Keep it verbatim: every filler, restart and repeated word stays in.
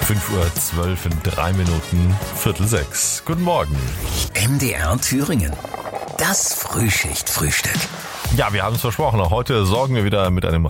fünf Uhr zwölf in drei Minuten, Viertel sechs. Guten Morgen. M D R Thüringen. Das Frühschichtfrühstück. Ja, wir haben es versprochen. Auch heute sorgen wir wieder mit einem